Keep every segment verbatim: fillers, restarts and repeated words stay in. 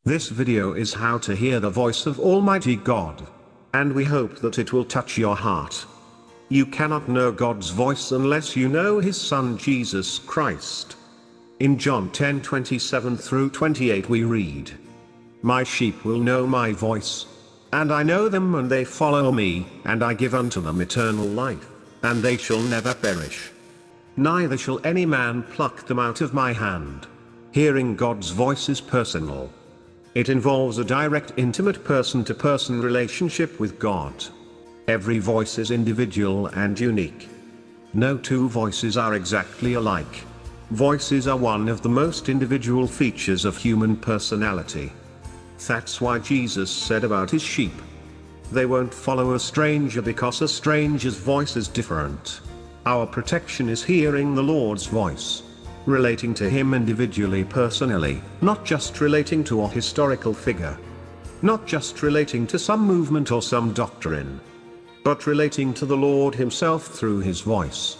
This video is how to hear the voice of Almighty God. And we hope that it will touch your heart. You cannot know God's voice unless you know His Son Jesus Christ. In John ten twenty-seven through twenty-eight we read, "My sheep will know my voice, and I know them and they follow me, and I give unto them eternal life, and they shall never perish. Neither shall any man pluck them out of my hand." Hearing God's voice is personal. It involves a direct, intimate person-to-person relationship with God. Every voice is individual and unique. No two voices are exactly alike. Voices are one of the most individual features of human personality. That's why Jesus said about His sheep, "They won't follow a stranger because a stranger's voice is different." Our protection is hearing the Lord's voice. Relating to Him individually, personally, not just relating to a historical figure. Not just relating to some movement or some doctrine. But relating to the Lord Himself through His voice.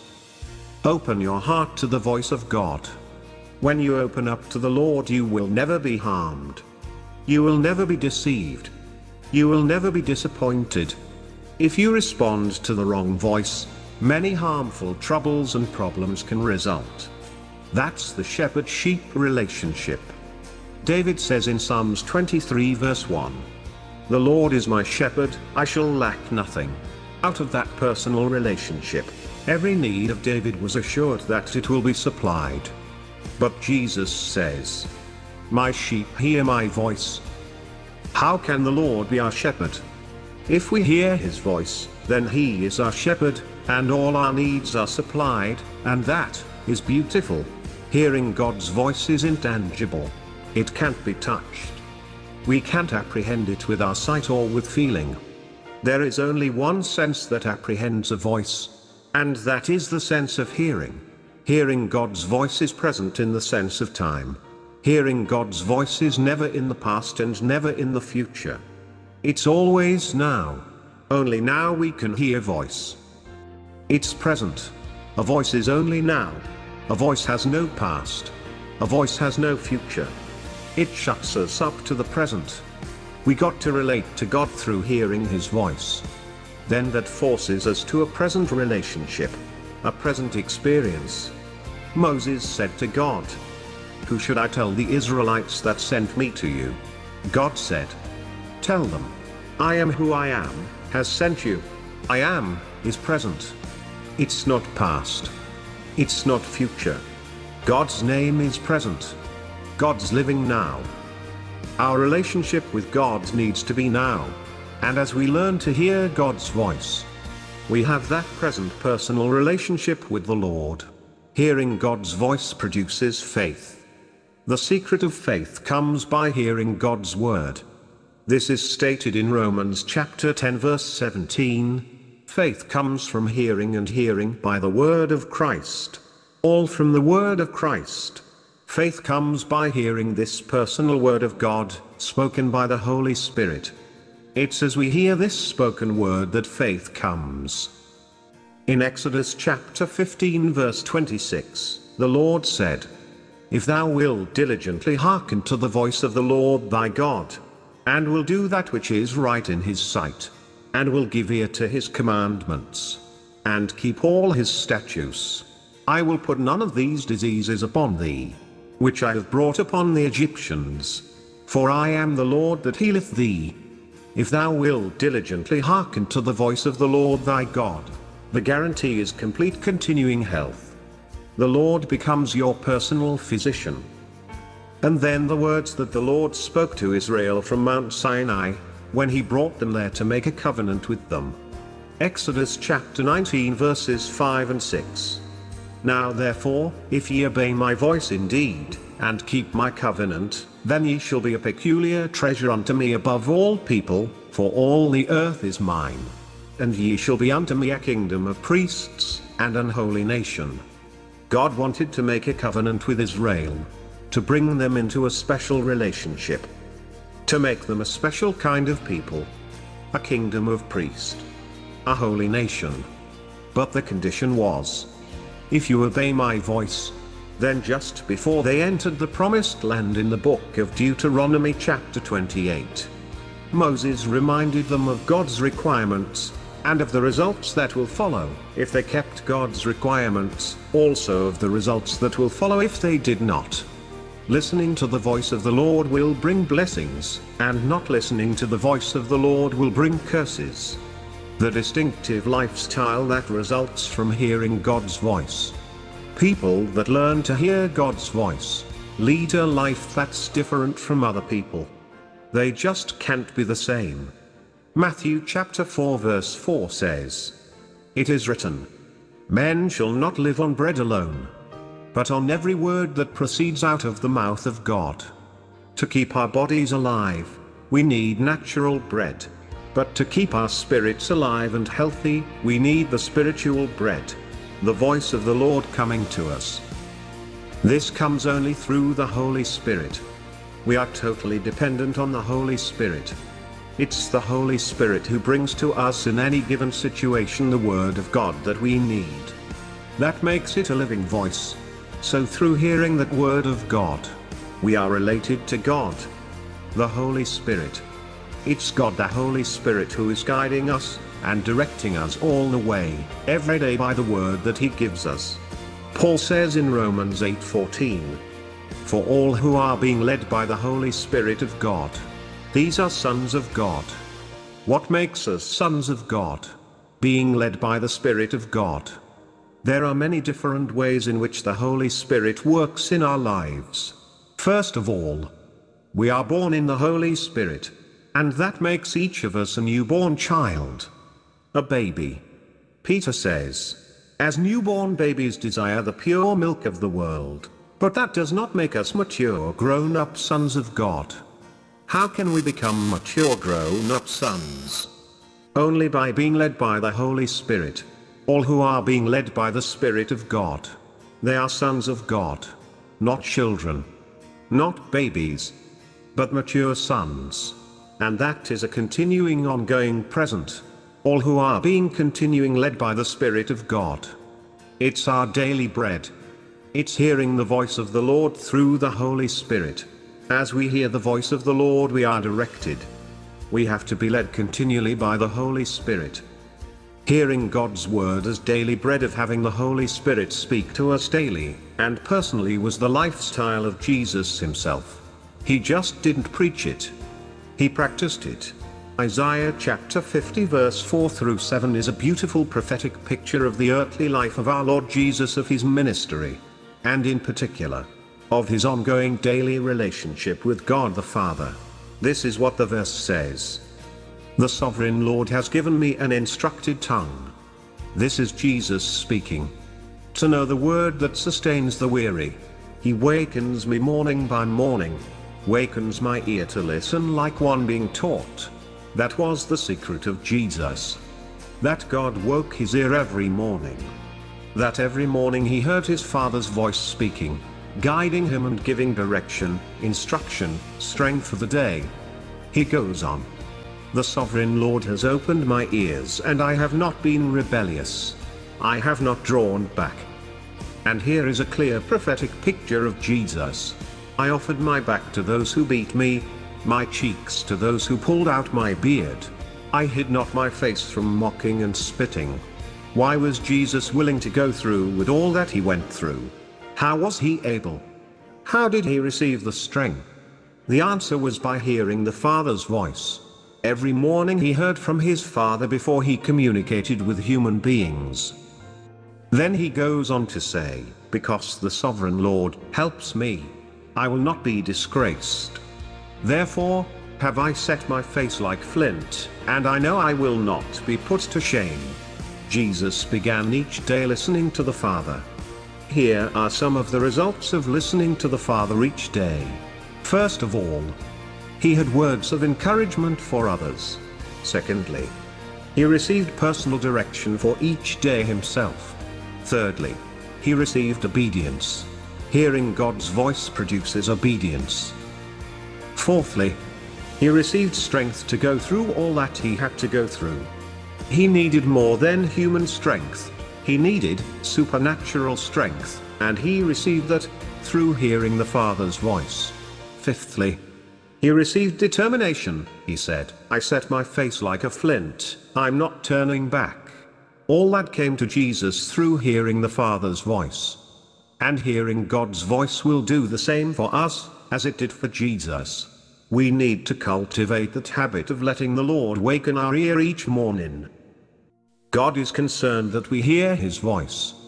Open your heart to the voice of God. When you open up to the Lord, you will never be harmed. You will never be deceived. You will never be disappointed. If you respond to the wrong voice, many harmful troubles and problems can result. That's the shepherd-sheep relationship. David says in Psalms twenty-three verse one, "The Lord is my shepherd, I shall lack nothing." Out of that personal relationship, every need of David was assured that it will be supplied. But Jesus says, "My sheep hear my voice." How can the Lord be our shepherd? If we hear His voice, then He is our shepherd, and all our needs are supplied, and that is beautiful. Hearing God's voice is intangible. It can't be touched. We can't apprehend it with our sight or with feeling. There is only one sense that apprehends a voice, and that is the sense of hearing. Hearing God's voice is present in the sense of time. Hearing God's voice is never in the past and never in the future. It's always now. Only now we can hear voice. It's present. A voice is only now. A voice has no past. A voice has no future. It shuts us up to the present. We got to relate to God through hearing His voice. Then that forces us to a present relationship. A present experience. Moses said to God, "Who should I tell the Israelites that sent me to you?" God said, "Tell them, I am who I am, has sent you." I am is present. It's not past. It's not future. God's name is present. God's living now. Our relationship with God needs to be now. And as we learn to hear God's voice, we have that present personal relationship with the Lord. Hearing God's voice produces faith. The secret of faith comes by hearing God's word. This is stated in Romans chapter ten verse seventeen. Faith comes from hearing, and hearing by the word of Christ. All from the word of Christ. Faith comes by hearing this personal word of God, spoken by the Holy Spirit. It's as we hear this spoken word that faith comes. In Exodus chapter fifteen verse twenty-six, the Lord said, "If thou wilt diligently hearken to the voice of the Lord thy God, and will do that which is right in His sight, and will give ear to His commandments, and keep all His statutes, I will put none of these diseases upon thee, which I have brought upon the Egyptians. For I am the Lord that healeth thee." If thou wilt diligently hearken to the voice of the Lord thy God, the guarantee is complete continuing health. The Lord becomes your personal physician. And then the words that the Lord spoke to Israel from Mount Sinai, when He brought them there to make a covenant with them. Exodus chapter nineteen verses five and six. "Now therefore, if ye obey my voice indeed, and keep my covenant, then ye shall be a peculiar treasure unto me above all people, for all the earth is mine. And ye shall be unto me a kingdom of priests, and an holy nation." God wanted to make a covenant with Israel. To bring them into a special relationship. To make them a special kind of people. A kingdom of priests. A holy nation. But the condition was, if you obey my voice, Then just before they entered the promised land in the book of Deuteronomy chapter twenty-eight, Moses reminded them of God's requirements, and of the results that will follow if they kept God's requirements, also of the results that will follow if they did not. Listening to the voice of the Lord will bring blessings, and not listening to the voice of the Lord will bring curses. The distinctive lifestyle that results from hearing God's voice. People that learn to hear God's voice lead a life that's different from other people. They just can't be the same. Matthew chapter four verse four says, "It is written, men shall not live on bread alone, but on every word that proceeds out of the mouth of God." To keep our bodies alive, we need natural bread. But to keep our spirits alive and healthy, we need the spiritual bread. The voice of the Lord coming to us. This comes only through the Holy Spirit. We are totally dependent on the Holy Spirit. It's the Holy Spirit who brings to us in any given situation the Word of God that we need. That makes it a living voice. So through hearing that Word of God, we are related to God, the Holy Spirit. It's God the Holy Spirit who is guiding us and directing us all the way, every day by the word that he gives us. Paul says in Romans eight fourteen, "For all who are being led by the Holy Spirit of God, these are sons of God." What makes us sons of God? Being led by the Spirit of God. There are many different ways in which the Holy Spirit works in our lives. First of all, we are born in the Holy Spirit, and that makes each of us a newborn child. A baby. Peter says, "As newborn babies desire the pure milk of the world," but that does not make us mature grown-up sons of God. How can we become mature grown-up sons? Only by being led by the Holy Spirit. All who are being led by the Spirit of God, they are sons of God. Not children. Not babies. But mature sons. And that is a continuing ongoing present. All who are being continuing led by the Spirit of God. It's our daily bread. It's hearing the voice of the Lord through the Holy Spirit. As we hear the voice of the Lord, we are directed. We have to be led continually by the Holy Spirit. Hearing God's word as daily bread, of having the Holy Spirit speak to us daily and personally, was the lifestyle of Jesus himself. He just didn't preach it. He practiced it. Isaiah chapter fifty verse four through seven is a beautiful prophetic picture of the earthly life of our Lord Jesus, of his ministry, and in particular, of his ongoing daily relationship with God the Father. This is what the verse says. "The sovereign Lord has given me an instructed tongue." This is Jesus speaking. "To know the word that sustains the weary. He wakens me morning by morning, wakens my ear to listen like one being taught." That was the secret of Jesus. That God woke his ear every morning. That every morning he heard his Father's voice speaking, guiding him and giving direction, instruction, strength for the day. He goes on. "The sovereign Lord has opened my ears, and I have not been rebellious. I have not drawn back." And here is a clear prophetic picture of Jesus. "I offered my back to those who beat me, my cheeks to those who pulled out my beard. I hid not my face from mocking and spitting." Why was Jesus willing to go through with all that he went through? How was he able? How did he receive the strength? The answer was by hearing the Father's voice. Every morning he heard from his Father before he communicated with human beings. Then he goes on to say, "Because the sovereign Lord helps me, I will not be disgraced. Therefore, have I set my face like flint, and I know I will not be put to shame." Jesus began each day listening to the Father. Here are some of the results of listening to the Father each day. First of all, he had words of encouragement for others. Secondly, he received personal direction for each day himself. Thirdly, he received obedience. Hearing God's voice produces obedience. Fourthly, he received strength to go through all that he had to go through. He needed more than human strength. He needed supernatural strength. and he received that, through hearing the Father's voice. Fifthly, he received determination. He said, I set my face like a flint, I'm not turning back. All that came to Jesus through hearing the Father's voice. And hearing God's voice will do the same for us, as it did for Jesus. We need to cultivate that habit of letting the Lord waken our ear each morning. God is concerned that we hear his voice.